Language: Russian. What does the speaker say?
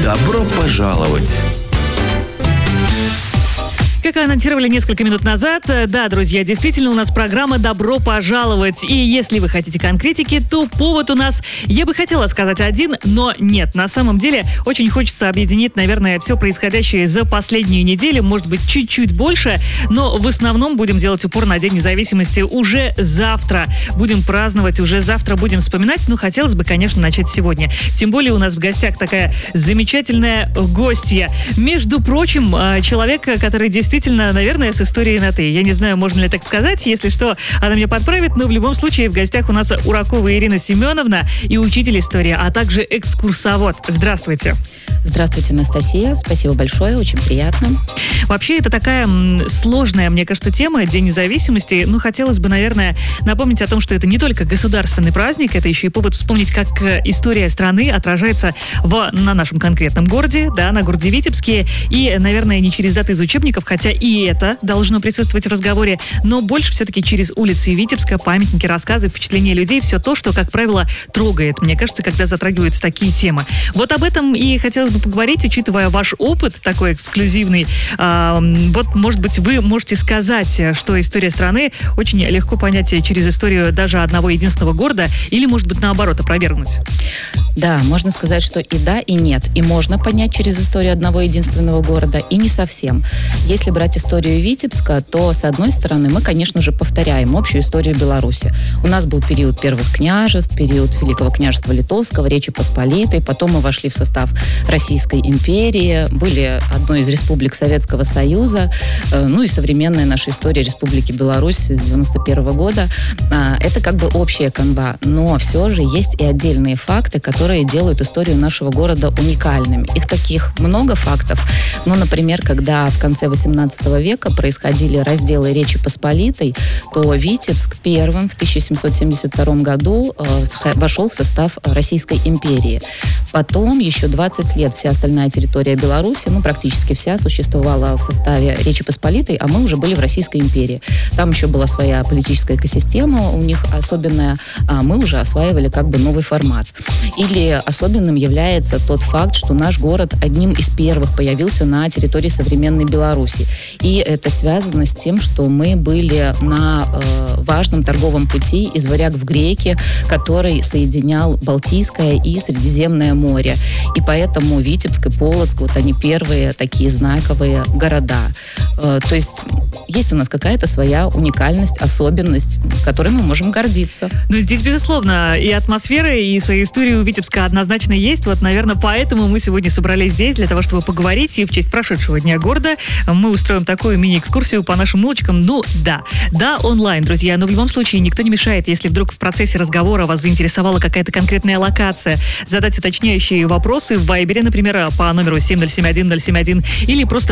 Добро пожаловать! Как анонсировали несколько минут назад, да, друзья, действительно у нас программа «Добро пожаловать». И если вы хотите конкретики, то повод у нас, я бы хотела сказать один, но нет. На самом деле очень хочется объединить, наверное, все происходящее за последнюю неделю, может быть, чуть-чуть больше, но в основном будем делать упор на День независимости уже завтра. Будем праздновать, уже завтра будем вспоминать, но хотелось бы, конечно, начать сегодня. Тем более у нас в гостях такая замечательная гостья. Между прочим, человек, который действительно, наверное, с историей на «ты». Я не знаю, можно ли так сказать. Если что, она меня подправит. Но в любом случае в гостях у нас Уракова Ирина Семеновна и учитель истории, а также экскурсовод. Здравствуйте. Здравствуйте, Анастасия. Спасибо большое, очень приятно. Вообще, это такая сложная, мне кажется, тема, День независимости. Ну, хотелось бы, наверное, напомнить о том, что это не только государственный праздник, это еще и повод вспомнить, как история страны отражается на нашем конкретном городе, да, на городе Витебске. И, наверное, не через даты из учебников, хотя и это должно присутствовать в разговоре, но больше все-таки через улицы Витебска, памятники, рассказы, впечатления людей, все то, что, как правило, трогает, мне кажется, когда затрагиваются такие темы. Вот об этом и хотелось бы поговорить, учитывая ваш опыт такой эксклюзивный. Вот, может быть, вы можете сказать, что история страны очень легко понять через историю даже одного единственного города, или, может быть, наоборот, опровергнуть? Да, можно сказать, что и да, и нет. И можно понять через историю одного единственного города, и не совсем. Если брать историю Витебска, то, с одной стороны, мы, конечно же, повторяем общую историю Беларуси. У нас был период первых княжеств, период Великого княжества Литовского, Речи Посполитой, потом мы вошли в состав Российской империи, были одной из республик Советского Союза, ну и современная наша история Республики Беларусь с 91 года. Это как бы общая канва, но все же есть и отдельные факты, которые делают историю нашего города уникальными. Их таких много фактов. Ну, например, когда в конце 18 века происходили разделы Речи Посполитой, то Витебск первым в 1772 году вошел в состав Российской империи. Потом еще 20 лет вся остальная территория Беларуси, ну, практически вся, существовала в составе Речи Посполитой, а мы уже были в Российской империи. Там еще была своя политическая экосистема у них особенная, а мы уже осваивали как бы новый формат. Или особенным является тот факт, что наш город одним из первых появился на территории современной Беларуси. И это связано с тем, что мы были на важном торговом пути из Варяг в Греки, который соединял Балтийское и Средиземное море. И поэтому Витебск и Полоцк, вот они первые такие знаковые города. То есть у нас какая-то своя уникальность, особенность, которой мы можем гордиться. Ну, здесь, безусловно, и атмосфера, и своя история у Витебска однозначно есть. Вот, наверное, поэтому мы сегодня собрались здесь, для того, чтобы поговорить. И в честь прошедшего Дня города мы устроим такую мини-экскурсию по нашим улочкам. Ну, да, онлайн, друзья. Но в любом случае никто не мешает, если вдруг в процессе разговора вас заинтересовала какая-то конкретная локация, задать уточняющие вопросы в Вайбере, например, по номеру 7071-071, или просто